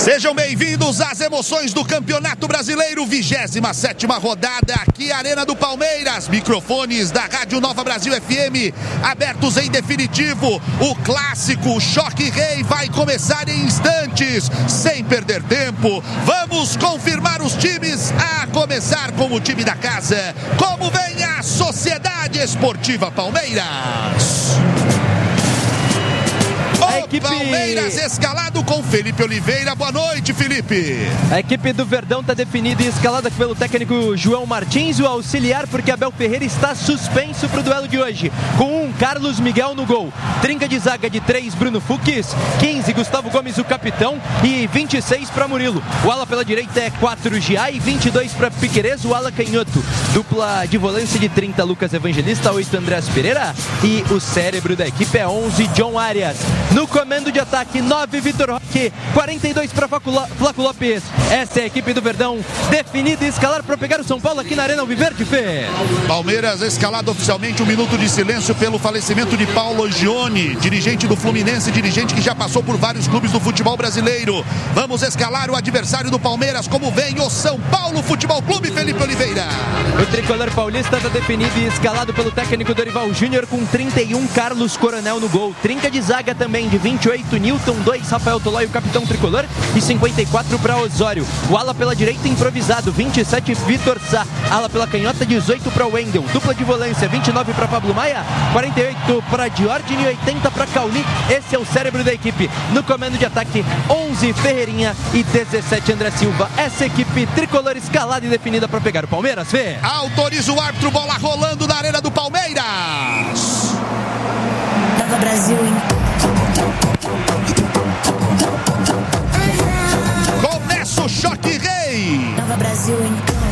Sejam bem-vindos às emoções do Campeonato Brasileiro, 27ª rodada, aqui Arena do Palmeiras, microfones da Rádio Nova Brasil FM, abertos em definitivo, o clássico Choque Rei vai começar em instantes, sem perder tempo, vamos confirmar os times, a começar com o time da casa, como vem a Sociedade Esportiva Palmeiras. Palmeiras escalado com Felipe Oliveira. Boa noite, Felipe. A equipe do Verdão está definida e escalada pelo técnico João Martins, o auxiliar, porque Abel Ferreira está suspenso para o duelo de hoje, com Carlos Miguel no gol. Trinca de zaga de 3, Bruno Fux, 15, Gustavo Gomes, o capitão, e 26 para Murilo. O ala pela direita é 4, Giai, 22 para Piquerez, o ala canhoto. Dupla de volância de 30, Lucas Evangelista, 8, Andrés Pereira, e o cérebro da equipe é 11, John Arias. No comando de ataque, 9, Vitor Roque, 42 para Flaco Lopes. Essa é a equipe do Verdão, definida e escalar para pegar o São Paulo aqui na Arena Alviverde, Fê. Palmeiras escalado oficialmente, 1 minuto de silêncio pelo falecimento de Paulo Gione, dirigente do Fluminense, dirigente que já passou por vários clubes do futebol brasileiro. Vamos escalar o adversário do Palmeiras, como vem o São Paulo Futebol Clube, Felipe Oliveira. O tricolor paulista está definido e escalado pelo técnico Dorival Júnior, com 31, Carlos Coronel no gol. Trinca de zaga também de 28, Newton, 2, Rafael Tolói, o capitão tricolor, e 54 para Osório. O ala pela direita improvisado, 27, Vitor Sá. Ala pela canhota, 18 para Wendel. Dupla de volância, 29 para Pablo Maia, 48 para Diordini e 80 para Cauli. Esse é o cérebro da equipe. No comando de ataque, 11, Ferreirinha e 17, André Silva. Essa equipe tricolor escalada e definida para pegar o Palmeiras, Fê. Autoriza o árbitro, bola rolando na Arena do Palmeiras. Nova Brasil, começa o Choque Rei. Nova Brasil em campo.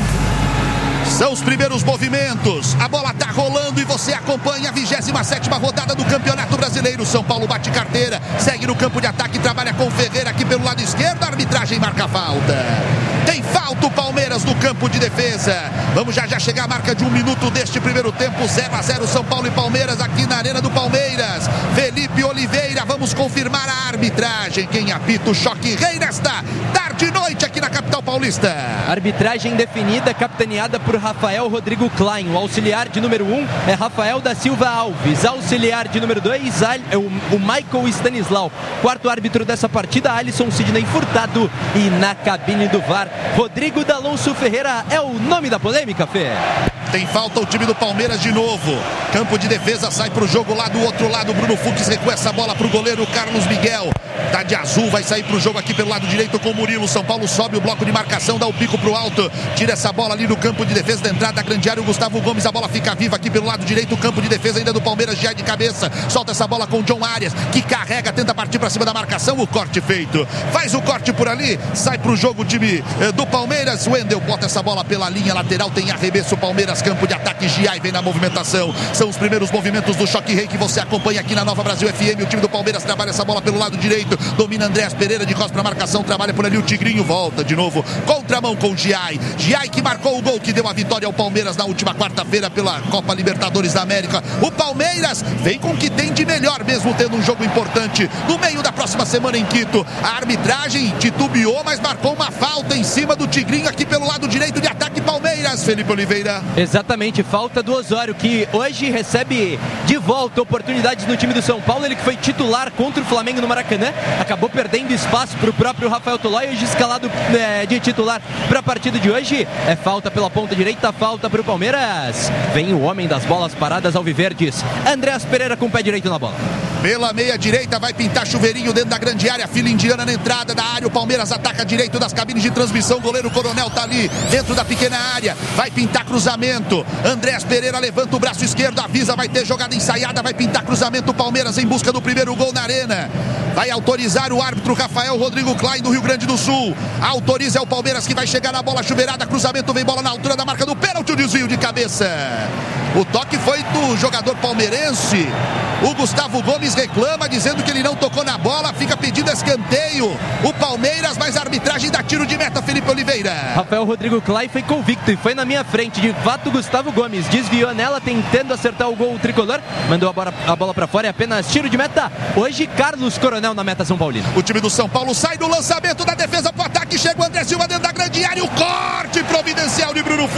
São os primeiros movimentos, a bola tá rolando e você acompanha a 27ª rodada do Campeonato Brasileiro. São Paulo bate carteira, segue no campo de ataque, trabalha com Ferreira aqui pelo lado esquerdo, a arbitragem marca a falta. Tem falta o Palmeiras no campo de defesa. Vamos já chegar à marca de 1 minuto deste primeiro tempo, 0-0 São Paulo e Palmeiras aqui na Arena do Palmeiras. Felipe Oliveira, vamos confirmar a arbitragem. Quem apita o Choque Rei nesta tarde e noite aqui na capital paulista. Arbitragem definida, capitaneada por Rafael Rodrigo Klein. O auxiliar de número 1 é Rafael da Silva Alves. Auxiliar de número 2 é o Michael Stanislau. Quarto árbitro dessa partida, Alisson Sidney Furtado. E na cabine do VAR, Rodrigo D'Alonso Ferreira é o nome da polêmica, Fê. Tem falta o time do Palmeiras de novo. Campo de defesa, sai pro jogo lá do outro lado. Bruno Fux recua essa bola pro goleiro Carlos Miguel. Tá de azul, vai sair pro jogo aqui pelo lado direito com o Murilo. São Paulo sobe o bloco de marcação, dá o pico pro alto. Tira essa bola ali no campo de defesa da entrada da grande área. O Gustavo Gomes, a bola fica viva aqui pelo lado direito. O campo de defesa ainda do Palmeiras, já de cabeça. Solta essa bola com o John Arias, que carrega, tenta partir pra cima da marcação. O corte feito. Faz o corte por ali, sai pro jogo o time do Palmeiras. O Wendel bota essa bola pela linha lateral, tem arremesso Palmeiras, campo de ataque. Giai vem na movimentação. São os primeiros movimentos do Choque Rei que você acompanha aqui na Nova Brasil FM. O time do Palmeiras trabalha essa bola pelo lado direito, domina Andrés Pereira de costas para marcação, trabalha por ali o Tigrinho, volta de novo, contramão com o Giai. Giai que marcou o gol que deu a vitória ao Palmeiras na última quarta-feira pela Copa Libertadores da América. O Palmeiras vem com o que tem de melhor, mesmo tendo um jogo importante no meio da próxima semana em Quito. A arbitragem titubeou, mas marcou uma falta em cima do Tigrinho aqui pelo lado direito de ataque Palmeiras, Felipe Oliveira. Exatamente, falta do Osório, que hoje recebe de volta oportunidades no time do São Paulo. Ele que foi titular contra o Flamengo no Maracanã, acabou perdendo espaço para o próprio Rafael Tolói, hoje escalado de titular para a partida de hoje. É falta pela ponta direita, falta para o Palmeiras. Vem o homem das bolas paradas alviverdes, Andrés Pereira com o pé direito na bola. Pela meia direita vai pintar chuveirinho dentro da grande área, fila indiana na entrada da área. O Palmeiras ataca direito das cabines de transmissão, o goleiro Coronel tá ali dentro da pequena área, vai pintar cruzamento. Andrés Pereira levanta o braço esquerdo, avisa, vai ter jogada ensaiada, vai pintar cruzamento. O Palmeiras em busca do primeiro gol na arena. Vai autorizar o árbitro Rafael Rodrigo Klein do Rio Grande do Sul. Autoriza, é o Palmeiras que vai chegar na bola chuveirada, cruzamento, vem bola na altura da marca do pênalti, o desvio de cabeça. O toque foi do jogador palmeirense, o Gustavo Gomes, Gomes reclama, dizendo que ele não tocou na bola, fica pedindo escanteio. O Palmeiras, mas a arbitragem dá tiro de meta, Felipe Oliveira. Rafael Rodrigo Clay foi convicto e foi na minha frente. De fato, Gustavo Gomes desviou nela, tentando acertar o gol tricolor. Mandou a bola pra fora e apenas tiro de meta. Hoje, Carlos Coronel na meta São Paulino. O time do São Paulo sai do lançamento da defesa pro ataque. Chega o André Silva dentro da grande área. O corte providencial de Bruno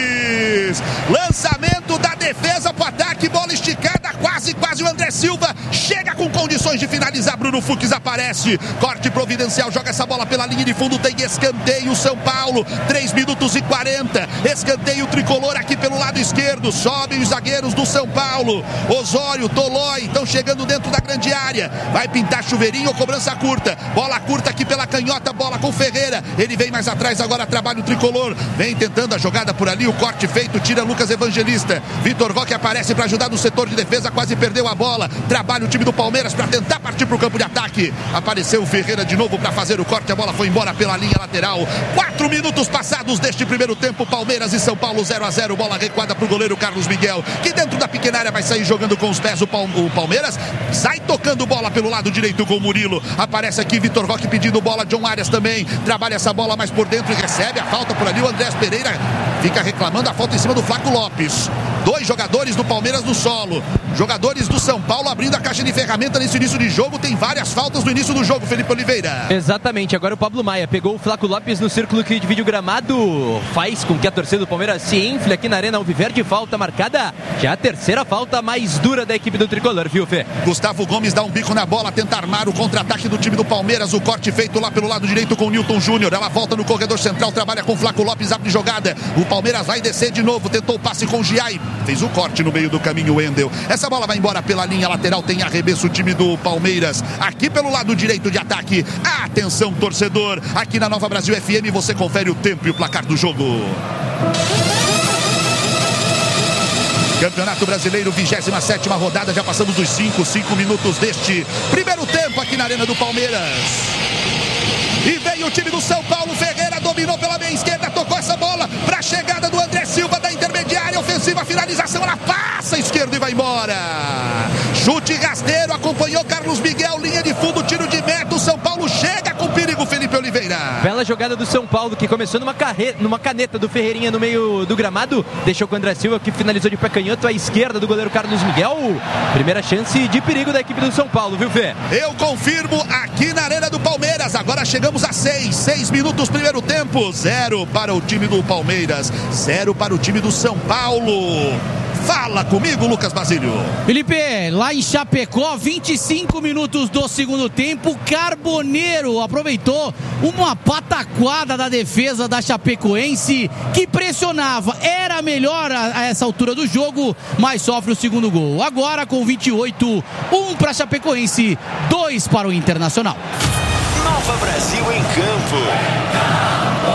Fux. Lançamento da defesa pro ataque. Bola esticada. Quase o André Silva chega com condições de finalizar. Bruno Fux aparece. Corte providencial. Joga essa bola pela linha de fundo. Tem escanteio. São Paulo. 3 minutos e 40. Escanteio tricolor aqui pelo lado esquerdo. Sobem os zagueiros do São Paulo. Osório, Tolói estão chegando dentro da grande área. Vai pintar chuveirinho ou cobrança curta. Bola curta aqui pela canhota. Bola com Ferreira. Ele vem mais atrás agora. Trabalha o tricolor. Vem tentando a jogada por ali. O corte feito. Tira Lucas Evangelista. Vitor Roque aparece para ajudar no setor de defesa. Quase perdeu a bola. Trabalha o time do Palmeiras para tentar partir para o campo de ataque. Apareceu o Ferreira de novo para fazer o corte. A bola foi embora pela linha lateral. 4 minutos passados deste primeiro tempo. Palmeiras e São Paulo 0-0. Bola recuada para o goleiro Carlos Miguel, que dentro da pequena área vai sair jogando com os pés. O Palmeiras sai tocando bola pelo lado direito com o Murilo. Aparece aqui Vitor Roque pedindo bola. John Arias também trabalha essa bola mais por dentro e recebe a falta por ali. O Andrés Pereira fica reclamando a falta em cima do Flaco Lopes. 2 jogadores do Palmeiras no solo. Jogadores do São Paulo abrindo a caixa de ferramenta nesse início de jogo. Tem várias faltas no início do jogo, Felipe Oliveira. Exatamente, agora o Pablo Maia pegou o Flaco Lopes no círculo que divide o gramado. Faz com que a torcida do Palmeiras se infle aqui na Arena Alviverde. Falta marcada, já a terceira falta mais dura da equipe do tricolor, viu, Fê? Gustavo Gomes dá um bico na bola, tenta armar o contra-ataque do time do Palmeiras. O corte feito lá pelo lado direito com o Newton Júnior. Ela volta no corredor central, trabalha com o Flaco Lopes, abre jogada. O Palmeiras vai descer de novo, tentou o passe com o Giai. Fez o corte no meio do caminho, o Wendel. Essa bola vai embora pela linha lateral, tem arremesso o time do Palmeiras. Aqui pelo lado direito de ataque. Atenção, torcedor. Aqui na Nova Brasil FM você confere o tempo e o placar do jogo. Campeonato Brasileiro, 27ª rodada. Já passamos dos 5 minutos deste primeiro tempo aqui na Arena do Palmeiras. E veio o time do São Paulo. Ferreira dominou pela meia esquerda, tocou essa bola para a chegada do André Silva da intermediária ofensiva, finalização, ela passa a esquerda e vai embora. Chute rasteiro, acompanhou Carlos Miguel, linha de fundo, tiro de meta. O São Paulo chega com perigo, Felipe Oliveira. Bela jogada do São Paulo, que começou numa caneta do Ferreirinha no meio do gramado, deixou com o André Silva, que finalizou de pé canhoto à esquerda do goleiro Carlos Miguel. Primeira chance de perigo da equipe do São Paulo, viu, Fê? Eu confirmo aqui na Arena do Palmeiras. Agora chegamos a 6 minutos primeiro tempo. 0 para o time do Palmeiras, 0 para o time do São Paulo. Fala comigo, Lucas Basílio. Felipe, lá em Chapecó, 25 minutos do segundo tempo, Carboneiro aproveitou uma pataquada da defesa da Chapecoense, que pressionava, era melhor a essa altura do jogo, mas sofre o segundo gol. Agora com 28, 1 para a Chapecoense, 2 para o Internacional. Nova Brasil em campo.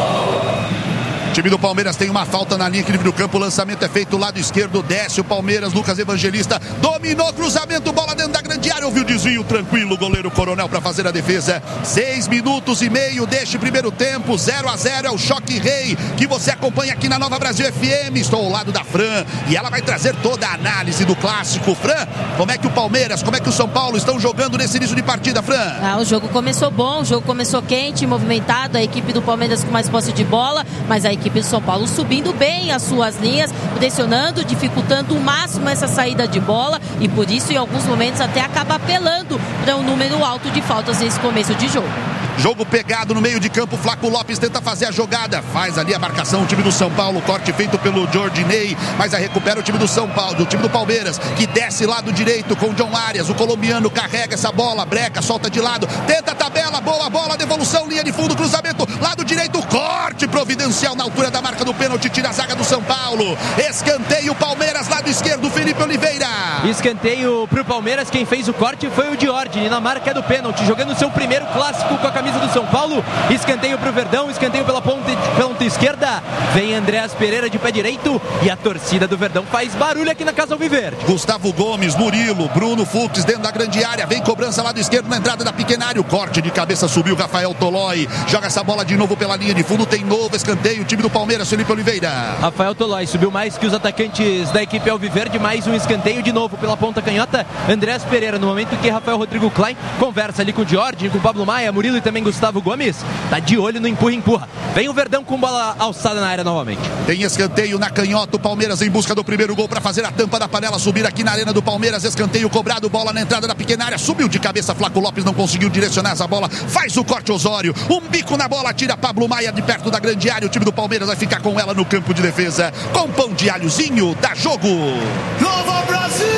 O time do Palmeiras tem uma falta na linha que livre do campo. O lançamento é feito lado esquerdo. Desce o Palmeiras. Lucas Evangelista dominou, cruzamento, bola dentro da grande área. Ouviu o desvio tranquilo. Goleiro Coronel para fazer a defesa. 6 minutos e meio deste primeiro tempo. 0-0 é o Choque Rei que você acompanha aqui na Nova Brasil FM. Estou ao lado da Fran e ela vai trazer toda a análise do clássico. Fran, como é que o Palmeiras, como é que o São Paulo estão jogando nesse início de partida, Fran? O jogo começou bom, o jogo começou quente, movimentado. A equipe do Palmeiras com mais posse de bola, mas a equipe do São Paulo subindo bem as suas linhas, pressionando, dificultando o máximo essa saída de bola, e por isso em alguns momentos até acaba apelando para um número alto de faltas nesse começo de jogo. Jogo pegado no meio de campo, Flaco Lopes tenta fazer a jogada, faz ali a marcação o time do São Paulo, corte feito pelo Jordinei, mas a recupera o time do São Paulo, do time do Palmeiras, que desce lado direito com o John Arias, o colombiano carrega essa bola, breca, solta de lado, tenta a tabela, boa bola, devolução, linha de fundo, cruzamento, lado direito, corte providencial na altura da marca do pênalti, tira a zaga do São Paulo, escanteio Palmeiras, lado esquerdo, Felipe Oliveira. Escanteio pro Palmeiras, quem fez o corte foi o Diordini na marca do pênalti, jogando seu primeiro clássico com a camisa do São Paulo. Escanteio pro Verdão, escanteio pela ponta esquerda. Vem Andréas Pereira de pé direito e a torcida do Verdão faz barulho aqui na Casa Alviverde. Gustavo Gomes, Murilo, Bruno Fux dentro da grande área. Vem cobrança lado esquerdo na entrada da pequena área. O corte de cabeça subiu Rafael Tolói. Joga essa bola de novo pela linha de fundo. Tem novo escanteio. O time do Palmeiras, Felipe Oliveira. Rafael Tolói subiu mais que os atacantes da equipe Alviverde. Mais um escanteio de novo pela ponta canhota. Andréas Pereira, no momento que Rafael Rodrigo Klein conversa ali com o Jorge, com o Pablo Maia, Murilo e também Gustavo Gomes. Tá de olho no empurra-empurra. Vem o Verdão com bola alçada na área novamente. Tem escanteio na canhota. O Palmeiras em busca do primeiro gol para fazer a tampa da panela subir aqui na arena do Palmeiras. Escanteio cobrado, bola na entrada da pequena área. Subiu de cabeça, Flaco Lopes não conseguiu direcionar essa bola. Faz o corte Osório. Um bico na bola, tira Pablo Maia de perto da grande área. O time do Palmeiras vai ficar com ela no campo de defesa. Com pão de alhozinho, dá jogo. Nova Brasil!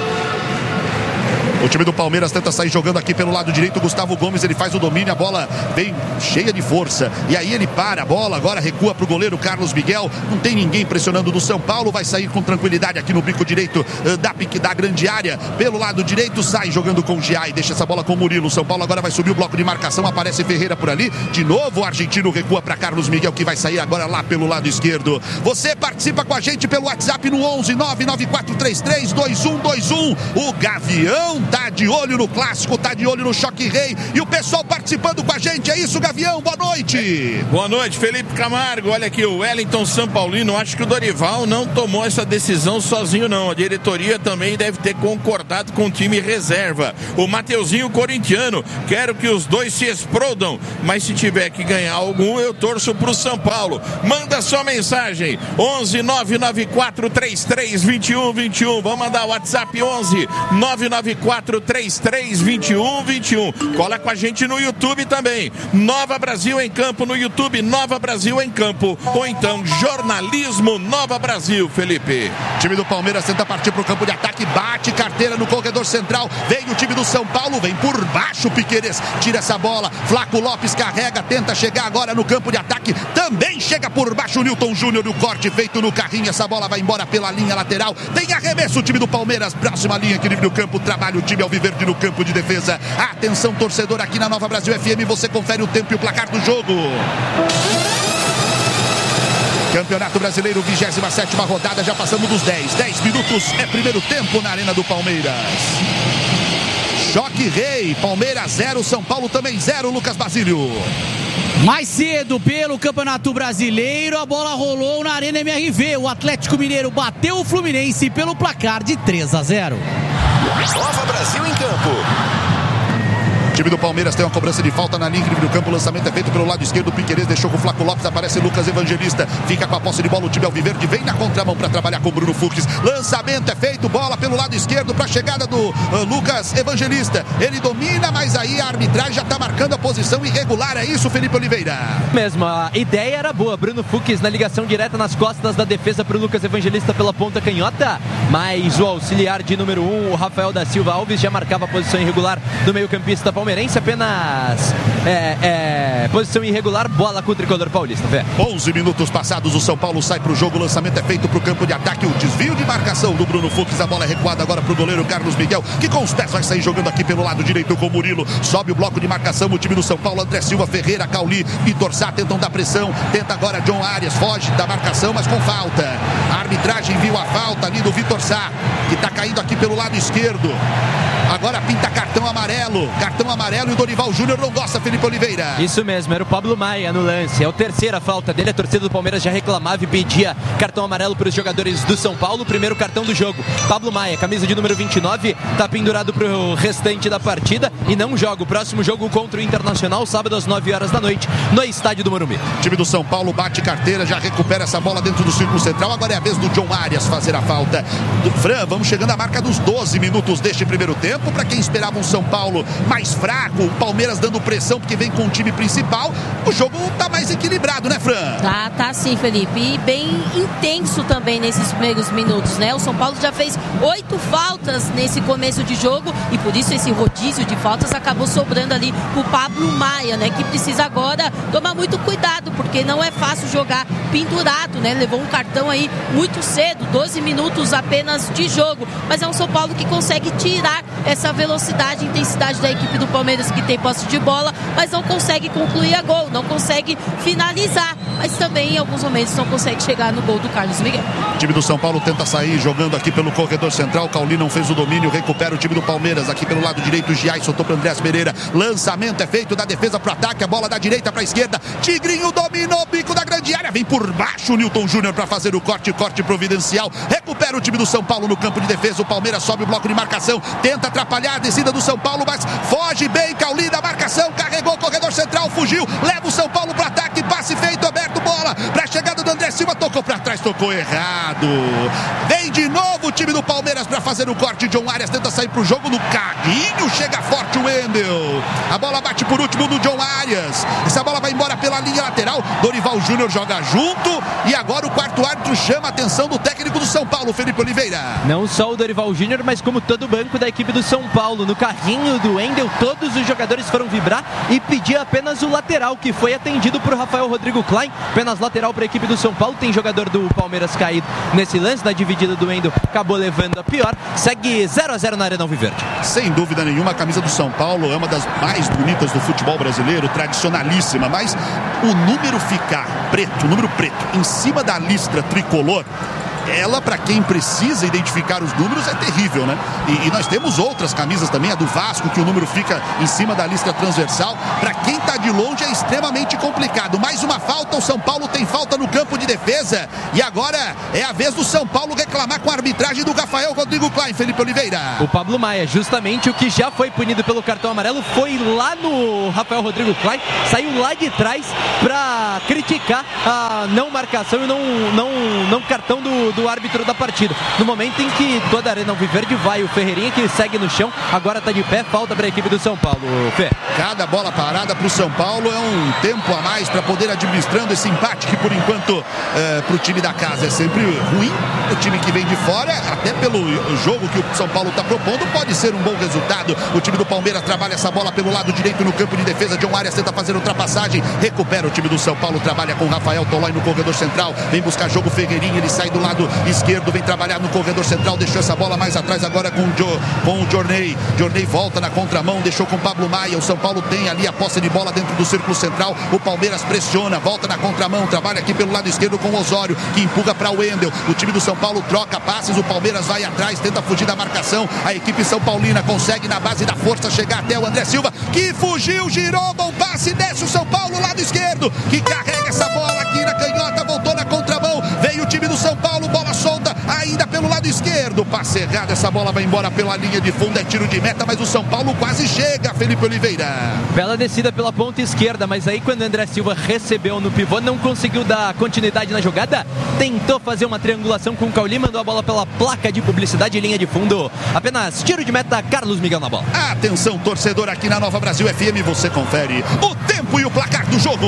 O time do Palmeiras tenta sair jogando aqui pelo lado direito. Gustavo Gomes, ele faz o domínio, a bola vem cheia de força. E aí ele para a bola, agora recua para o goleiro Carlos Miguel. Não tem ninguém pressionando do São Paulo. Vai sair com tranquilidade aqui no bico direito da grande área. Pelo lado direito, sai jogando com o Giai. Deixa essa bola com o Murilo. São Paulo agora vai subir o bloco de marcação. Aparece Ferreira por ali. De novo o argentino recua para Carlos Miguel, que vai sair agora lá pelo lado esquerdo. Você participa com a gente pelo WhatsApp no 11 99433 2121. O Gavião tá de olho no clássico, tá de olho no Choque Rei. E o pessoal participando com a gente. É isso, Gavião. Boa noite. Boa noite, Felipe Camargo. Olha aqui, o Wellington São Paulino. Acho que o Dorival não tomou essa decisão sozinho, não. A diretoria também deve ter concordado com o time reserva. O Mateuzinho corintiano. Quero que os dois se explodam, mas se tiver que ganhar algum, eu torço pro São Paulo. Manda sua mensagem. 11 99433 2121. Vamos mandar o WhatsApp 11 99433 2121. Cola com a gente no YouTube também. Nova Brasil em Campo no YouTube, Nova Brasil em Campo. Ou então Jornalismo Nova Brasil, Felipe. O time do Palmeiras tenta partir para o campo de ataque, bate carteira no corredor central. Vem o time do São Paulo, vem por baixo Piqueires, tira essa bola. Flaco Lopes carrega, tenta chegar agora no campo de ataque. Também chega por baixo o Newton Júnior. O corte feito no carrinho, essa bola vai embora pela linha lateral. Tem arremesso o time do Palmeiras, próxima linha, equilíbrio do campo, trabalha o time Alviverde no campo de defesa. Atenção, torcedor, aqui na Nova Brasil FM, você confere o tempo e o placar do jogo. Campeonato Brasileiro, 27ª rodada, já passamos dos 10 minutos, é primeiro tempo na Arena do Palmeiras. Choque Rei, Palmeiras 0, São Paulo também 0, Lucas Basílio. Mais cedo pelo Campeonato Brasileiro, a bola rolou na Arena MRV. O Atlético Mineiro bateu o Fluminense pelo placar de 3-0. Nova Brasil em Campo. O time do Palmeiras tem uma cobrança de falta na linha do campo. O lançamento é feito pelo lado esquerdo. O Piqueires deixou com o Flaco Lopes. Aparece Lucas Evangelista. Fica com a posse de bola. O time Alviverde vem na contramão para trabalhar com o Bruno Fux. Lançamento é feito. Bola pelo lado esquerdo para a chegada do Lucas Evangelista. Ele domina, mas aí a arbitragem já está marcando a posição irregular. É isso, Felipe Oliveira? Mesmo, a ideia era boa. Bruno Fux na ligação direta nas costas da defesa para o Lucas Evangelista pela ponta canhota. Mas o auxiliar de número 1, o Rafael da Silva Alves, já marcava a posição irregular do meio-campista palmeirense. Apenas posição irregular, bola com o tricolor paulista. 11 minutos passados, o São Paulo sai para o jogo, o lançamento é feito para o campo de ataque, o desvio de marcação do Bruno Fux, a bola é recuada agora para o goleiro Carlos Miguel, que com os pés vai sair jogando aqui pelo lado direito com o Murilo, sobe o bloco de marcação, o time do São Paulo, André Silva, Ferreira, Cauli, Vitor Sá tentam dar pressão, tenta agora John Arias, foge da marcação, mas com falta. A arbitragem viu a falta ali do Vitor Sá, que está caindo aqui pelo lado esquerdo. Agora pinta cartão amarelo e o Dorival Júnior não gosta, Felipe Oliveira. Isso mesmo, era o Pablo Maia no lance, é a terceira falta dele, a torcida do Palmeiras já reclamava e pedia cartão amarelo para os jogadores do São Paulo, primeiro cartão do jogo. Pablo Maia, camisa de número 29, está pendurado para o restante da partida e não joga. O próximo jogo contra o Internacional, sábado às 9 horas da noite, no estádio do Morumbi. O time do São Paulo bate carteira, já recupera essa bola dentro do círculo central, agora é a vez do John Arias fazer a falta. Fran, vamos chegando à marca dos 12 minutos deste primeiro tempo. Para quem esperava um São Paulo mais fraco, o Palmeiras dando pressão porque vem com o time principal, o jogo tá mais equilibrado, né, Fran? Tá sim, Felipe, e bem intenso também nesses primeiros minutos, né? O São Paulo já fez 8 faltas nesse começo de jogo e por isso esse rodízio de faltas acabou sobrando ali pro Pablo Maia, né? Que precisa agora tomar muito cuidado, porque não é fácil jogar pendurado, né? Levou um cartão aí muito cedo, 12 minutos apenas de jogo, mas é um São Paulo que consegue tirar essa velocidade e intensidade da equipe do Palmeiras, que tem posse de bola, mas não consegue concluir a gol, não consegue finalizar, mas também em alguns momentos não consegue chegar no gol do Carlos Miguel. O time do São Paulo tenta sair jogando aqui pelo corredor central. Cauli não fez o domínio, recupera o time do Palmeiras aqui pelo lado direito. Giai soltou para Andrés Pereira. Lançamento é feito da defesa para o ataque. A bola da direita para a esquerda. Tigrinho dominou o bico da grande área. Vem por baixo o Newton Júnior para fazer o corte providencial. Recupera o time do São Paulo no campo de defesa. O Palmeiras sobe o bloco de marcação. Tenta atrapalhar a descida do São Paulo, mas foge bem. Cauli da marcação. Carregou o corredor central. Fugiu. Leva o São Paulo para o ataque. Passe feito, aberto, bola para a chegada do André Silva. Tocou para trás, tocou errado. Vem de novo o time do Palmeiras para fazer o corte. John Arias tenta sair pro jogo no carrinho. Chega forte o Wendel. A bola bate por último do John Arias. Essa bola vai embora pela linha lateral. Dorival Júnior joga junto. E agora o quarto árbitro chama a atenção do técnico do São Paulo, Felipe Oliveira. Não só o Dorival Júnior, mas como todo o banco da equipe do São Paulo. No carrinho do Wendel, todos os jogadores foram vibrar e pedir apenas o lateral, que foi atendido por Rafael Rodrigo Klein. Apenas lateral para a equipe do São Paulo. Tem jogador do Palmeiras caído nesse lance. Na dividida do Wendel, acabou levando a pior. Segue 0-0 na Arena Alviverde. Sem dúvida nenhuma, a camisa do São Paulo é uma das mais bonitas do futebol brasileiro, tradicionalíssima, mas o número ficar preto, o número preto, em cima da listra tricolor, ela, para quem precisa identificar os números, é terrível, né? E nós temos outras camisas também, a do Vasco, que o número fica em cima da listra transversal. Para quem está de longe é extremamente complicado. Mais uma falta, o São Paulo tem falta no campo de defesa. E agora é a vez do São Paulo reclamar com a arbitragem do Rafael Rodrigo Klein, Felipe Oliveira. O Pablo Maia, justamente o que já foi punido pelo cartão amarelo, foi lá no Rafael Rodrigo Klein, saiu lá de trás para criticar a não marcação e não cartão do árbitro da partida. No momento em que toda a Arena Alviverde vai, o Ferreirinha, que segue no chão, agora está de pé, falta para a equipe do São Paulo. Fê. Cada bola parada para o São Paulo é um tempo a mais para poder administrando esse empate, que por enquanto para o time da casa é sempre ruim. O time que vem de fora, até pelo jogo que o São Paulo está propondo, pode ser um bom resultado. O time do Palmeiras trabalha essa bola pelo lado direito no campo de defesa. John Arias tenta fazer ultrapassagem, recupera o time do São Paulo, trabalha com Rafael Tolói no corredor central, vem buscar jogo Ferreirinha, ele sai do lado esquerdo, vem trabalhar no corredor central, deixou essa bola mais atrás agora com o Jorney. Jorney volta na contramão, deixou com o Pablo Maia. O São Paulo tem ali a posse de bola dentro do círculo central. O Palmeiras pressiona, volta na contramão, trabalha aqui pelo lado esquerdo com o Osório, que empurra para o Wendel. O time do São Paulo troca passes, o Palmeiras vai atrás, tenta fugir da marcação. A equipe São Paulina consegue na base da força chegar até o André Silva, que fugiu, girou, bom passe, desce o São Paulo, lado esquerdo, que carrega essa bola aqui na canhota, voltou na contramão, veio o time do São Paulo, bola solta, ainda pelo lado esquerdo, passe errado, essa bola vai embora pela linha de fundo, é tiro de meta, mas o São Paulo quase chega, Felipe Oliveira. Bela descida pela ponta esquerda, mas aí quando o André Silva recebeu no pivô, não conseguiu dar continuidade na jogada, tentou fazer uma triangulação com o Cauli, mandou a bola pela placa de publicidade e linha de fundo, apenas tiro de meta, Carlos Miguel na bola. Atenção, torcedor, aqui na Nova Brasil FM, você confere o tempo e o placar do jogo.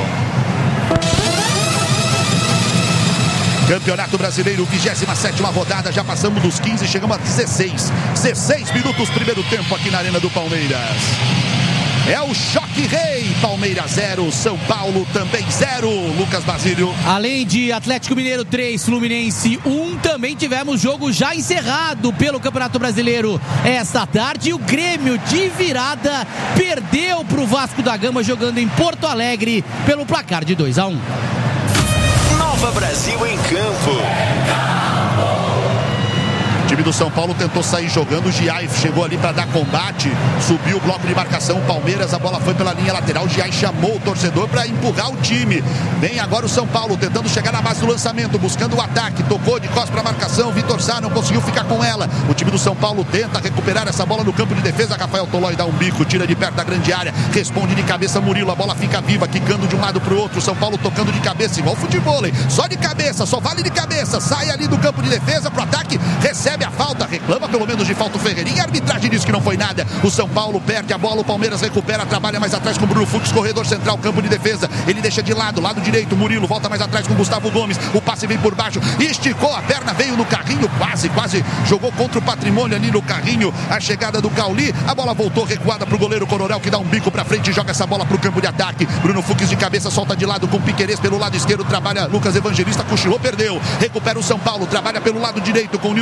Campeonato Brasileiro, 27ª rodada, já passamos dos 15, chegamos a 16 minutos, primeiro tempo aqui na Arena do Palmeiras. É o choque rei, Palmeiras 0, São Paulo também 0, Lucas Basílio. Além de Atlético Mineiro 3, Fluminense 1, também tivemos jogo já encerrado pelo Campeonato Brasileiro esta tarde. O Grêmio de virada perdeu para o Vasco da Gama jogando em Porto Alegre pelo placar de 2-1. Nova Brasil em campo. O time do São Paulo tentou sair jogando, o Giai chegou ali para dar combate, subiu o bloco de marcação, o Palmeiras, a bola foi pela linha lateral, o Giai chamou o torcedor para empurrar o time. Vem agora o São Paulo tentando chegar na base do lançamento, buscando o ataque, tocou de costas para a marcação, Vitor Sá não conseguiu ficar com ela. O time do São Paulo tenta recuperar essa bola no campo de defesa, Rafael Tolói dá um bico, tira de perto da grande área, responde de cabeça Murilo, a bola fica viva, quicando de um lado para o outro, São Paulo tocando de cabeça, igual futebol, só de cabeça, só vale de cabeça, sai ali do campo de defesa pro ataque, recebe a falta, reclama pelo menos de falta o Ferreirinha, a arbitragem diz que não foi nada, o São Paulo perde a bola, o Palmeiras recupera, trabalha mais atrás com o Bruno Fux, corredor central, campo de defesa, ele deixa de lado direito, Murilo volta mais atrás com o Gustavo Gomes, o passe vem por baixo, esticou a perna, veio no carrinho, quase jogou contra o Patrimônio ali no carrinho, a chegada do Cauli, a bola voltou recuada pro goleiro Coronel, que dá um bico pra frente e joga essa bola pro campo de ataque, Bruno Fux de cabeça, solta de lado com o Piquerez pelo lado esquerdo, trabalha Lucas Evangelista, cochilou, perdeu, recupera o São Paulo, trabalha pelo lado direito com o Newton Júnior,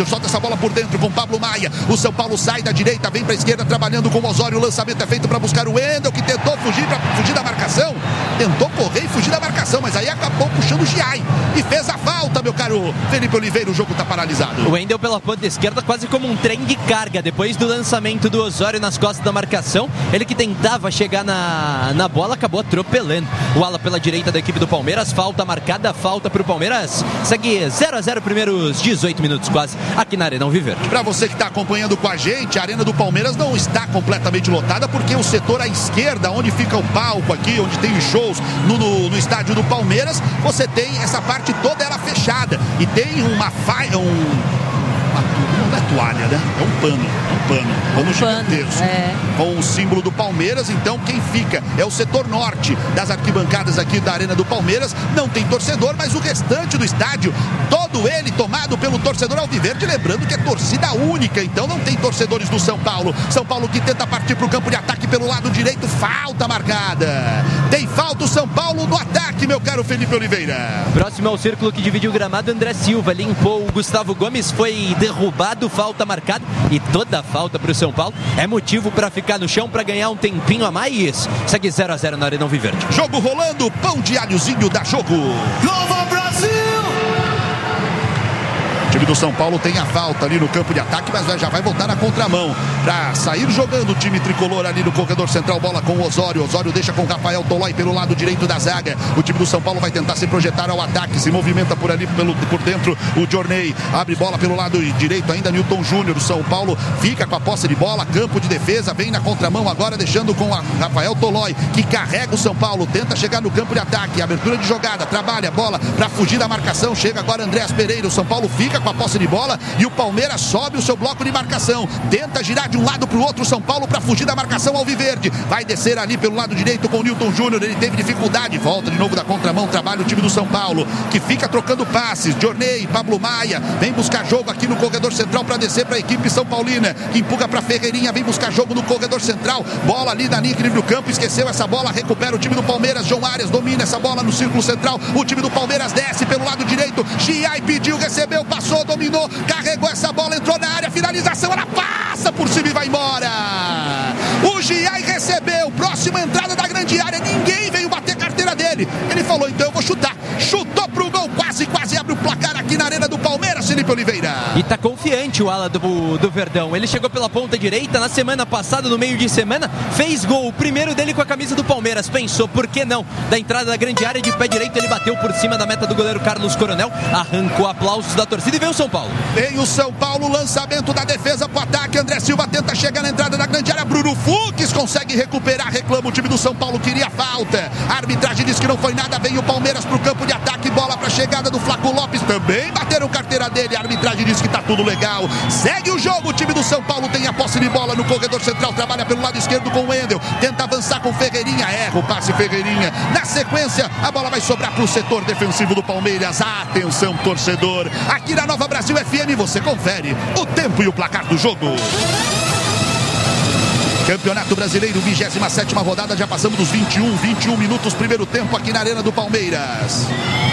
Júnior, solta essa bola por dentro com Pablo Maia. O São Paulo sai da direita, vem pra esquerda, trabalhando com o Osório. O lançamento é feito para buscar o Wendel, que tentou fugir da marcação. Tentou correr e fugir da marcação, mas aí acabou puxando o Giai e fez a falta, meu caro Felipe Oliveira. O jogo tá paralisado. O Wendel pela ponta esquerda, quase como um trem de carga. Depois do lançamento do Osório nas costas da marcação, ele que tentava chegar na bola, acabou atropelando o ala pela direita da equipe do Palmeiras. Falta marcada, falta pro Palmeiras. Segue 0-0 primeiros 18 minutos quase aqui na Arena Alviverde. Para você que está acompanhando com a gente, a Arena do Palmeiras não está completamente lotada, porque o setor à esquerda, onde fica o palco aqui, onde tem os shows no estádio do Palmeiras, você tem essa parte toda ela fechada e tem uma faia, não é toalha, né? É um pano gigantesco, com o símbolo do Palmeiras. Então quem fica é o setor norte das arquibancadas aqui da Arena do Palmeiras. Não tem torcedor, mas o restante do estádio, todo ele tomado pelo torcedor alviverde, lembrando que é torcida única, então não tem torcedores do São Paulo. São Paulo que tenta partir para o campo de ataque pelo lado direito, falta marcada. Tem falta o São Paulo no ataque, meu caro Felipe Oliveira. Próximo ao círculo que divide o gramado, André Silva limpou o Gustavo Gomes, foi derrubado, falta marcada, e toda a falta para o São Paulo é motivo para ficar no chão, para ganhar um tempinho a mais. Segue 0-0 na Arena Alviverde. Jogo rolando, pão de alhozinho da jogo. Nova Brasil! O time do São Paulo tem a falta ali no campo de ataque, mas já vai voltar na contramão para sair jogando o time tricolor ali no corredor central. Bola com o Osório. Osório deixa com o Rafael Tolói pelo lado direito da zaga. O time do São Paulo vai tentar se projetar ao ataque. Se movimenta por ali, por dentro o Journey. Abre bola pelo lado direito ainda Newton Júnior. O São Paulo fica com a posse de bola. Campo de defesa, vem na contramão agora, deixando com a Rafael Tolói, que carrega o São Paulo. Tenta chegar no campo de ataque. Abertura de jogada. Trabalha a bola para fugir da marcação. Chega agora Andréas Pereira. O São Paulo fica com a posse de bola e o Palmeiras sobe o seu bloco de marcação, tenta girar de um lado para o outro. São Paulo para fugir da marcação alviverde, vai descer ali pelo lado direito com o Newton Júnior. Ele teve dificuldade, volta de novo da contramão, trabalha o time do São Paulo, que fica trocando passes. Journey, Pablo Maia, vem buscar jogo aqui no corredor central para descer para a equipe São Paulina, que empurra para Ferreirinha, vem buscar jogo no corredor central, bola ali na linha do campo, esqueceu essa bola, recupera o time do Palmeiras. João Arias domina essa bola no círculo central, o time do Palmeiras desce pelo lado direito. Giai pediu, recebeu, passou, dominou, carregou essa bola, entrou na área, finalização, ela passa por cima e vai embora. O Giai recebeu, próxima entrada da grande área, ninguém veio bater carteira dele. Ele falou, então eu vou chutar. Chutou pro gol, quase abre o placar aqui na Arena do Palmeiras, Felipe Oliveira. E tá confiante o ala do Verdão. Ele chegou pela ponta direita na semana passada, no meio de semana, fez gol, o primeiro dele com a camisa do Palmeiras. Pensou, por que não? Da entrada da grande área, de pé direito, ele bateu por cima da meta do goleiro Carlos Coronel, arrancou aplausos da torcida e veio o São Paulo. Vem o São Paulo, lançamento da defesa pro ataque. André Silva tenta chegar na entrada da grande área. Bruno Fux consegue recuperar, reclama o time do São Paulo, queria falta. A arbitragem diz que não foi nada. Vem o Palmeiras pro campo de ataque, bola pra chegada do Flaco Lopes, também bateram carteira dele. A arbitragem diz que tá tudo legal. Segue o jogo, o time do São Paulo tem a posse de bola no corredor central, trabalha pelo lado esquerdo com o Wendel, tenta avançar com Ferreirinha, erra o passe Ferreirinha. Na sequência, a bola vai sobrar pro setor defensivo do Palmeiras. Atenção, torcedor, aqui na Nova Brasil FM você confere o tempo e o placar do jogo. Campeonato Brasileiro, 27ª rodada, já passamos dos 21 minutos, primeiro tempo aqui na Arena do Palmeiras.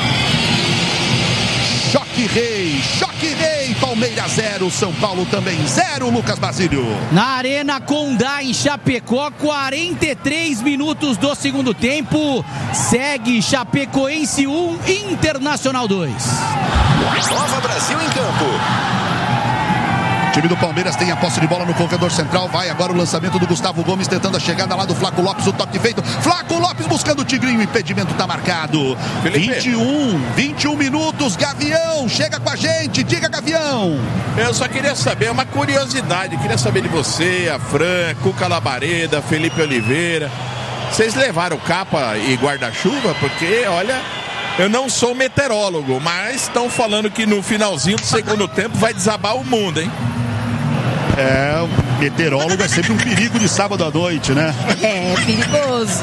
Choque Rei, Palmeiras 0, São Paulo também 0, Lucas Basílio. Na Arena Condá, em Chapecó, 43 minutos do segundo tempo, segue Chapecoense 1, Internacional 2. Nova Brasil em campo. O time do Palmeiras tem a posse de bola no corredor central. Vai agora o lançamento do Gustavo Gomes, tentando a chegada lá do Flaco Lopes. O toque feito. Flaco Lopes buscando o Tigrinho. O impedimento tá marcado. 21 minutos. Gavião, chega com a gente. Diga, Gavião. Eu só queria saber, uma curiosidade. Queria saber de você, a Fran, Cuca Labareda, Felipe Oliveira. Vocês levaram capa e guarda-chuva? Porque, olha... Eu não sou meteorólogo, mas estão falando que no finalzinho do segundo tempo vai desabar o mundo, hein? Meteorólogo é sempre um perigo de sábado à noite, né? É perigoso.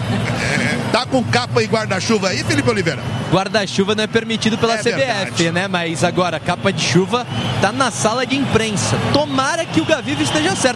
Tá com capa e guarda-chuva aí, Felipe Oliveira? Guarda-chuva não é permitido pela CBF, verdade, né? Mas agora, capa de chuva tá na sala de imprensa. Tomara que o Gavivo esteja certo.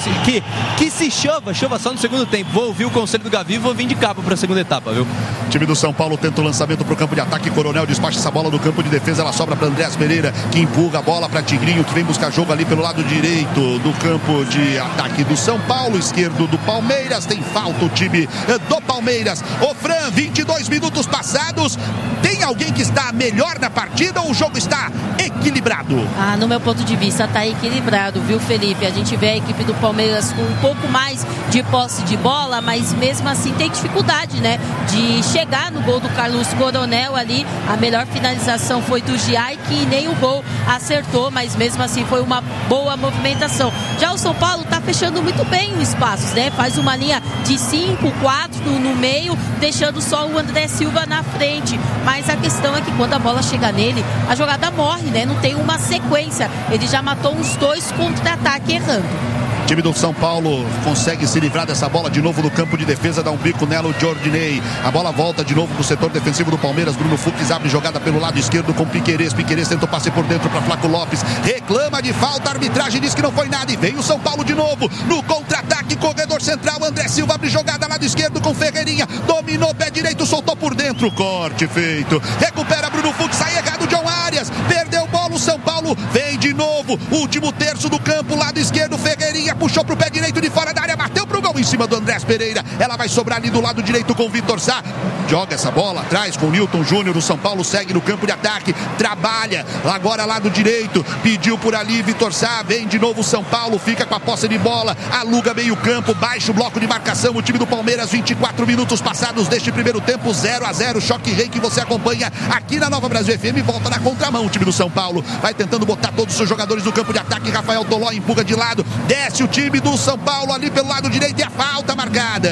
Que se chova só no segundo tempo. Vou ouvir o conselho do Gavivo, vou vir de capa pra segunda etapa, viu? O time do São Paulo tenta o lançamento pro campo de ataque. Coronel despacha essa bola no campo de defesa. Ela sobra para Andréas Pereira, que empurra a bola para Tigrinho, que vem buscar jogo ali pelo lado direito do campo de ataque do São Paulo. Esquerdo do Palmeiras. Tem falta o time do Palmeiras. Ô Fran, 22 minutos passados. Tem alguém que está melhor na partida ou o jogo está equilibrado? No meu ponto de vista está equilibrado, viu, Felipe? A gente vê a equipe do Palmeiras com um pouco mais de posse de bola, mas mesmo assim tem dificuldade, né? De chegar no gol do Carlos Coronel ali. A melhor finalização foi do Giai, que nem o gol acertou, mas mesmo assim foi uma boa movimentação. Já o São Paulo está fechando muito bem os espaços, né? Faz uma linha de 5, 4 no meio, deixando só o André Silva na frente. Mas a questão é que quando a bola chega nele, a jogada morre, né? Não tem uma sequência. Ele já matou uns 2 contra-ataque errando. O time do São Paulo consegue se livrar dessa bola de novo no campo de defesa, dá um bico nela o Jordinei. A bola volta de novo pro setor defensivo do Palmeiras. Bruno Fux abre jogada pelo lado esquerdo com Piquerez. Piquerez tenta o passe por dentro para Flaco Lopes. Reclama de falta, a arbitragem diz que não foi nada. E vem o São Paulo de novo no contra-ataque, corredor central. André Silva abre jogada lado esquerdo com Ferreirinha. Dominou pé direito, soltou por dentro. Corte feito. Recupera Bruno Fux, sai errado John Arias. Perdeu bola o São Paulo. Vem de novo. Último terço do campo, lado esquerdo, Ferreirinha. Puxou pro pé direito de fora da área, bateu pro gol em cima do Andrés Pereira. Ela vai sobrar ali do lado direito com o Vitor Sá. Joga essa bola atrás com o Newton Júnior. O São Paulo segue no campo de ataque, trabalha agora lado direito, pediu por ali Vitor Sá. Vem de novo o São Paulo, fica com a posse de bola, aluga meio campo, baixa o bloco de marcação. O time do Palmeiras, 24 minutos passados deste primeiro tempo, 0-0. Choque rei que você acompanha aqui na Nova Brasil FM. Volta na contramão o time do São Paulo, vai tentando botar todos os seus jogadores no campo de ataque. Rafael Toló empurra de lado, desce o time do São Paulo ali pelo lado direito e a falta marcada.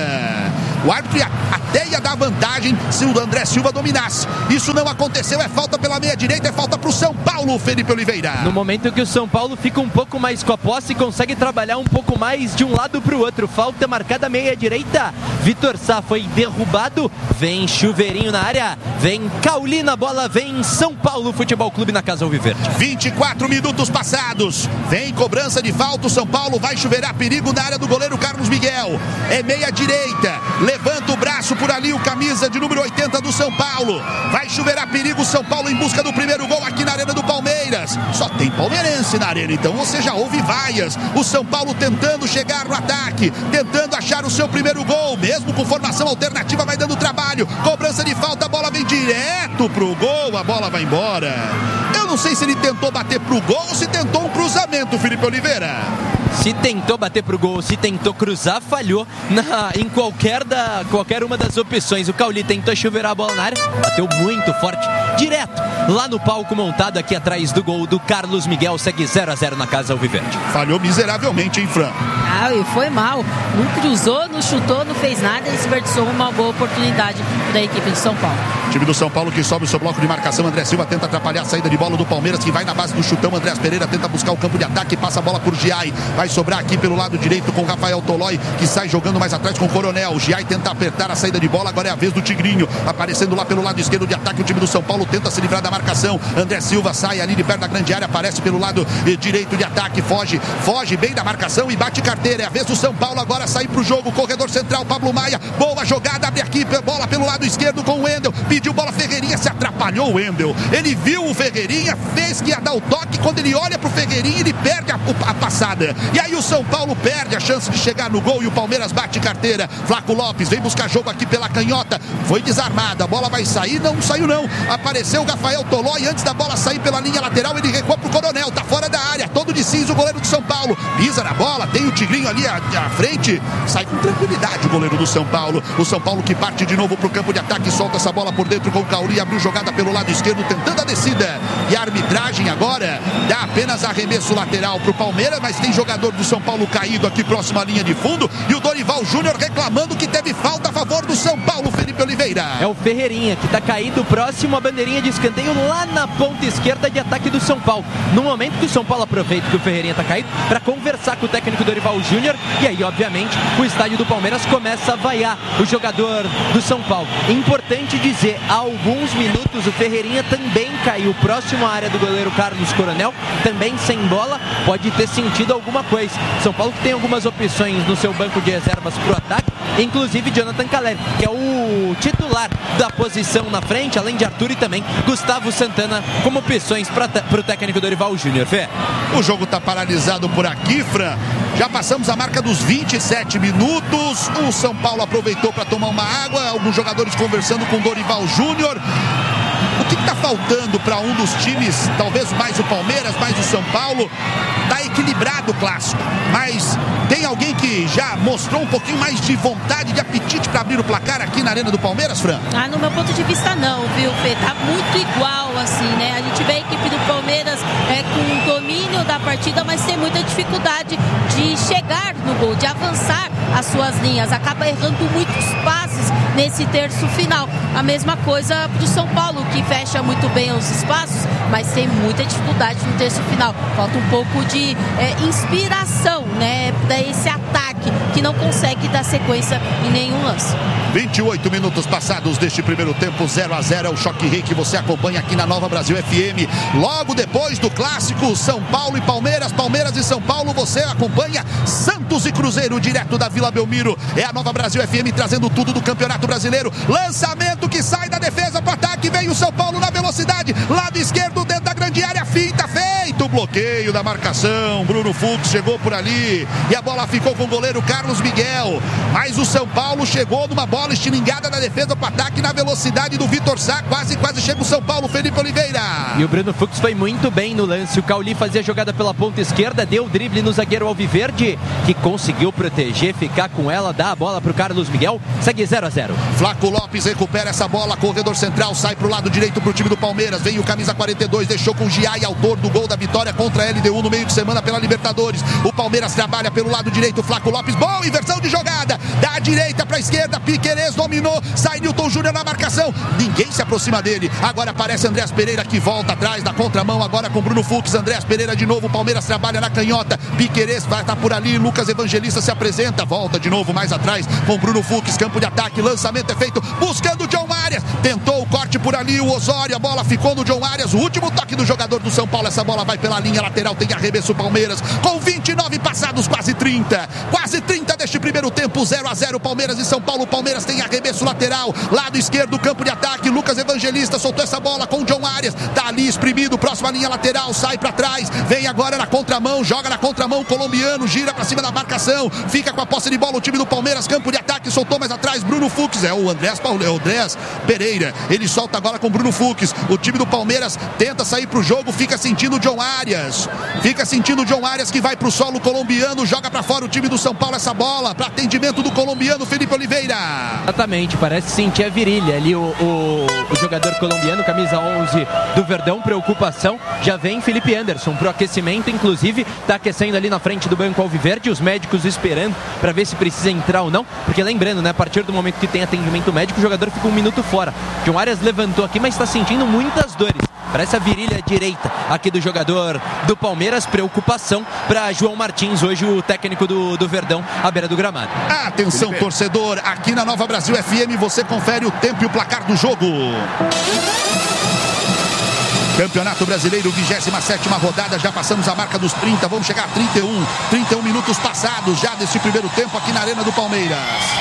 O árbitro até ia dar vantagem se o André Silva dominasse. Isso não aconteceu, é falta pela meia direita, é falta pro São Paulo, Felipe Oliveira. No momento que o São Paulo fica um pouco mais com a posse e consegue trabalhar um pouco mais de um lado pro outro. Falta marcada meia direita. Vitor Sá foi derrubado. Vem Chuveirinho na área. Vem Cauli na bola. Vem São Paulo Futebol Clube na Casa Alviverde. 24 minutos passados. Vem cobrança de falta. O São Paulo vai chuveirar perigo na área do goleiro Carlos Miguel. É meia direita. Levanta o braço por ali o camisa de número 80 do São Paulo. Vai chuveirar perigo o São Paulo em busca do primeiro gol aqui na Arena do Palmeiras. Só tem palmeirense na arena, então você já ouve vaias. O São Paulo tentando chegar no ataque, tentando achar o seu primeiro gol, mesmo com formação alternativa, vai dando trabalho. Cobrança de falta, a bola vem direto pro gol, a bola vai embora. Eu não sei se ele tentou bater pro gol ou se tentou um cruzamento, Felipe Oliveira. Se tentou bater pro gol, se tentou cruzar, falhou em qualquer uma das opções. O Cauli tentou chuveirar a bola na área, bateu muito forte, direto lá no palco montado aqui atrás do gol do Carlos Miguel. Segue 0-0 na Casa Alviverde. Falhou miseravelmente, hein, Fran? E foi mal. Não cruzou, não chutou, não fez nada. Ele desperdiçou uma boa oportunidade da equipe do São Paulo. Time do São Paulo que sobe o seu bloco de marcação. André Silva tenta atrapalhar a saída de bola do Palmeiras, que vai na base do chutão. Andrés Pereira tenta buscar o campo de ataque, passa a bola por Giai. Vai sobrar aqui pelo lado direito com Rafael Tolói, que sai jogando mais atrás com o Coronel. O Giai tenta apertar a saída de bola, agora é a vez do Tigrinho, aparecendo lá pelo lado esquerdo de ataque. O time do São Paulo tenta se livrar da marcação. André Silva sai ali de perto da grande área, aparece pelo lado direito de ataque, foge bem da marcação e bate carteira. É a vez do São Paulo agora sair pro jogo. Corredor central, Pablo Maia, boa jogada, abre aqui, bola pelo lado esquerdo com o Wendel, pediu bola, Ferreirinha, se atrapalhou o Wendel. Ele viu o Ferreirinha, fez que ia dar o toque, quando ele olha pro Ferreirinha, ele perde a passada. E aí o São Paulo perde a chance de chegar no gol e o Palmeiras bate carteira. Flaco Lopes vem buscar jogo aqui pela canhota, foi desarmada, a bola vai sair, não saiu não. Apareceu o Rafael Toló e antes da bola sair pela linha lateral, ele recuou pro Coronel, tá fora da área, todo de cinza o goleiro do São Paulo, pisa na bola, tem o Tigrinho ali à frente, sai com tranquilidade o goleiro do São Paulo. O São Paulo que parte de novo pro campo de ataque, solta essa bola por dentro com o Cauli, abriu jogada pelo lado esquerdo, tentando a descida. E a arbitragem agora dá apenas arremesso lateral pro Palmeiras, mas tem jogador do São Paulo caído aqui próximo à linha de fundo, e o Dorival Júnior reclamando que teve falta a favor do São Paulo, Felipe Oliveira. é o Ferreirinha, que está caído próximo à bandeirinha de escanteio lá na ponta esquerda de ataque do São Paulo. No momento que o São Paulo aproveita que o Ferreirinha está caído para conversar com o técnico Dorival Júnior, e aí, obviamente, o estádio do Palmeiras começa a vaiar o jogador do São Paulo. Importante dizer, há alguns minutos o Ferreirinha também caiu próximo à área do goleiro Carlos Coronel, também sem bola, pode ter sentido alguma coisa. São Paulo que tem algumas opções no seu banco de reservas para o ataque, inclusive Jonathan Caleri, que é o titular da posição na frente, além de Arthur e também Gustavo Santana como opções para o técnico Dorival Júnior. Fê? O jogo está paralisado por aqui, Fran. Já passamos a marca dos 27 minutos. O São Paulo aproveitou para tomar uma água. Alguns jogadores conversando com o Dorival Júnior. O que está faltando para um dos times, talvez mais o Palmeiras, mais o São Paulo, está equilibrado o clássico, mas tem alguém que já mostrou um pouquinho mais de vontade, de apetite para abrir o placar aqui na Arena do Palmeiras, Fran? No meu ponto de vista não, viu, Fê? Tá muito igual, assim, né? A gente vê a equipe do Palmeiras com o domínio da partida, mas tem muita dificuldade de chegar no gol, de avançar as suas linhas, acaba errando muitos passes nesse terço final. A mesma coisa do São Paulo, que fecha muito bem os espaços, mas tem muita dificuldade no terço final. Falta um pouco de inspiração, né, desse ataque, que não consegue dar sequência em nenhum lance. 28 minutos passados deste primeiro tempo, 0-0, é o Choque Rei que você acompanha aqui na Nova Brasil FM. Logo depois do clássico São Paulo e Palmeiras, Palmeiras e São Paulo, você acompanha Santos e Cruzeiro direto da Vila Belmiro. É a Nova Brasil FM trazendo tudo do Campeonato Brasileiro. Lançamento que sai da defesa para o ataque, vem o São Paulo na velocidade, lado esquerdo dentro da grande área, finta, feito o bloqueio da marcação. Bruno Fux chegou por ali e a bola ficou com o goleiro Carlos Miguel, mas o São Paulo chegou numa bola estilingada da defesa para o ataque na velocidade do Vitor Sá, quase chega o São Paulo, Felipe Oliveira. E o Bruno Fux foi muito bem no lance. O Cauli fazia a jogada pela ponta esquerda, deu o drible no zagueiro Alviverde, que conseguiu proteger, ficar com ela, dá a bola para o Carlos Miguel, segue 0-0. Flaco Lopes recupera essa bola, corredor central, sai para o lado direito para o time do Palmeiras, vem o camisa 42, deixou com o Giai, autor do gol da vitória contra a LDU no meio de semana pela Libertadores. O Palmeiras trabalha pelo lado direito, Flaco Lopes, boa inversão de jogada, da direita para a esquerda, Piquerez dominou, sai Nilton Júnior na marcação, ninguém se aproxima dele, agora aparece Andrés Pereira que volta atrás da contramão, agora com Bruno Fux, Andrés Pereira de novo, o Palmeiras trabalha na canhota, Piquerez vai estar por ali, Lucas Evangelista se apresenta, volta de novo mais atrás com Bruno Fux, campo de ataque, lançamento é feito, buscando o John Arias, tentou o corte por ali, o Osório, a bola ficou no John Arias, o último toque do jogador do São Paulo, essa bola vai pela linha lateral, tem arremesso Palmeiras, com 29 passados, quase 30 deste primeiro tempo, 0-0, Palmeiras e São Paulo. Palmeiras tem arremesso lateral, lado esquerdo, campo de ataque, Lucas Evangelista soltou essa bola com o John Arias, tá ali exprimido, próxima linha lateral, sai pra trás, vem agora na contramão, joga na contramão, o colombiano, gira pra cima da marcação, fica com a posse de bola o time do Palmeiras, campo de ataque, soltou mais atrás, Bruno Fux, é o Andrés Pereira, ele solta agora com Bruno Fux, o time do Palmeiras tenta sair pro jogo, fica sentindo o John Arias, que vai pro solo colombiano, joga pra fora o time do São Paulo, essa bola para atendimento do colombiano Felipe Oliveira. Exatamente, parece sentir a virilha ali o jogador colombiano, camisa 11 do Verdão, preocupação, já vem Felipe Anderson pro aquecimento, inclusive tá aquecendo ali na frente do banco alviverde, os médicos esperando para ver se precisa entrar ou não, porque lembrando, né, a partir do momento que tem atendimento médico, o jogador fica um minuto fora. John Arias levantou aqui, mas está sentindo muitas dores, parece a virilha direita aqui do jogador do Palmeiras, preocupação para João Martins, hoje o técnico do Verdão, à beira do gramado. Atenção, torcedor, aqui na Nova Brasil FM você confere o tempo e o placar do jogo. Campeonato Brasileiro, 27ª rodada, já passamos a marca dos 30, vamos chegar a 31 minutos passados já desse primeiro tempo aqui na Arena do Palmeiras.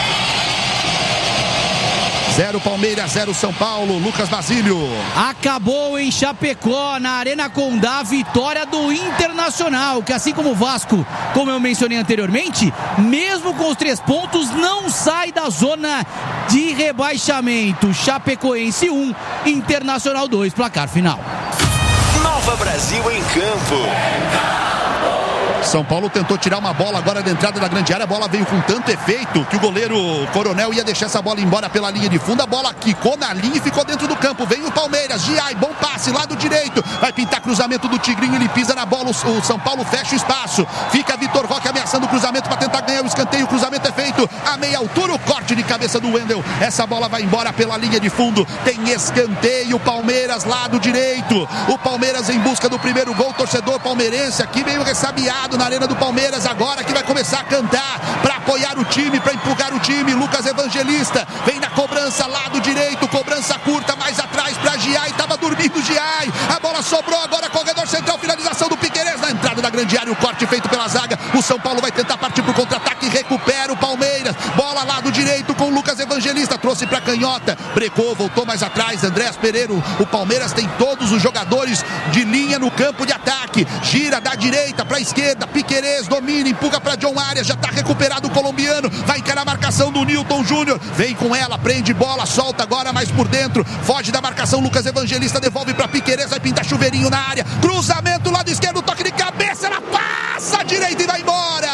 0 Palmeiras, 0 São Paulo, Lucas Basílio. Acabou em Chapecó, na Arena Condá, vitória do Internacional, que assim como o Vasco, como eu mencionei anteriormente, mesmo com os 3 pontos, não sai da zona de rebaixamento. Chapecoense 1, Internacional 2, placar final. Nova Brasil em campo. São Paulo tentou tirar uma bola agora da entrada da grande área. A bola veio com tanto efeito que o goleiro Coronel ia deixar essa bola embora pela linha de fundo. A bola quicou na linha e ficou dentro do campo. Vem o Palmeiras, Giai, bom passe, lado direito. Vai pintar cruzamento do Tigrinho, ele pisa na bola. O São Paulo fecha o espaço. Fica Vitor Roque ameaçando o cruzamento para tentar ganhar o escanteio. O cruzamento é feito a meia altura. O corte de cabeça do Wendel. Essa bola vai embora pela linha de fundo. Tem escanteio. Palmeiras, lado direito. O Palmeiras em busca do primeiro gol. Torcedor palmeirense aqui meio ressabiado na arena do Palmeiras. Agora que vai começar a cantar para apoiar o time, para empurrar o time. Lucas Evangelista vem na cobrança, lado direito. Cobrança curta, mais atrás para Giai. Tava dormindo Giai. A bola sobrou agora. Corredor central. Finalização do Piquerez na entrada da grande área. O corte feito pela zaga. O São Paulo vai tentar partir pro contra-ataque. Recupera o Palmeiras. Bola lado direito com o Lucas Evangelista. Trouxe pra canhota. Brecou, voltou mais atrás. Andrés Pereira. O Palmeiras tem todos os jogadores de linha no campo de ataque. Gira da direita pra esquerda. Piquerez domina, empurra pra John Arias. Já tá recuperado o colombiano. Vai encarar a marcação do Nilton Júnior. Vem com ela, prende bola, solta agora mais por dentro. Foge da marcação. Lucas Evangelista devolve pra Piquerez. Vai pintar chuveirinho na área. Cruzamento lado esquerdo. Toque de cabeça. Ela passa à direita e vai embora.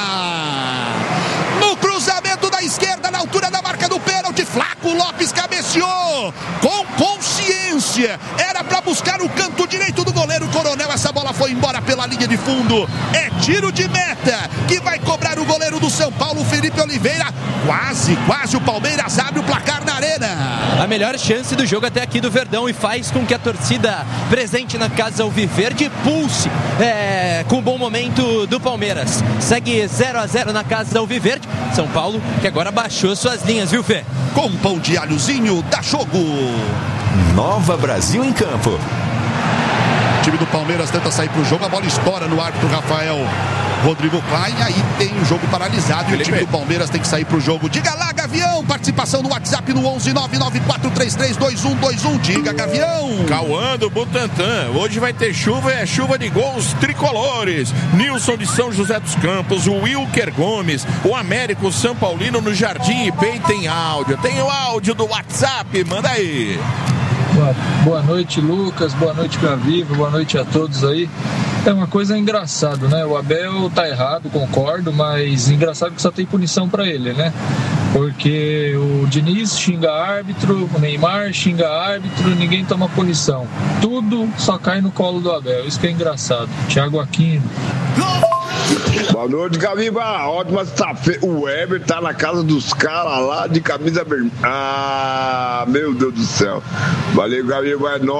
No cruzamento da esquerda, na altura da marca do pênalti, Flaco Lopes cabeceou com consciência. Era para buscar o canto direito do goleiro Coronel. Essa bola foi embora pela linha de fundo. É tiro de meta que vai cobrar o goleiro do São Paulo, Felipe Oliveira. Quase o Palmeiras abre o placar na arena. A melhor chance do jogo até aqui do Verdão e faz com que a torcida presente na casa alviverde pulse com o bom momento do Palmeiras. Segue 0-0 na casa alviverde. São Paulo que agora baixou suas linhas, viu, Fê? Com pão de alhozinho, dá jogo. Nova Brasil em campo. O time do Palmeiras tenta sair pro jogo. A bola estoura no árbitro Rafael Rodrigo Klein. Aí tem o jogo paralisado. Felipe. E o time do Palmeiras tem que sair pro jogo. Diga lá, Gavião. Participação no WhatsApp no 11-99433-2121. Diga, Gavião. Cauã do Butantã. Hoje vai ter chuva, é chuva de gols tricolores. Nilson de São José dos Campos, o Wilker Gomes, o Américo São Paulino no Jardim Ipê. Tem áudio. Tem o áudio do WhatsApp. Manda aí. Boa noite, Lucas. Boa noite, Gaviva. Boa noite a todos aí. É uma coisa engraçada, né? O Abel tá errado, concordo, mas engraçado que só tem punição pra ele, né? Porque o Diniz xinga árbitro, o Neymar xinga árbitro, ninguém toma punição. Tudo só cai no colo do Abel. Isso que é engraçado. Thiago Aquino. Boa noite, Gaviva. Ótima sexta-feira. O Weber tá na casa dos caras lá de camisa vermelha. Ah, meu Deus do céu. Valeu, Gaviva. É nóis.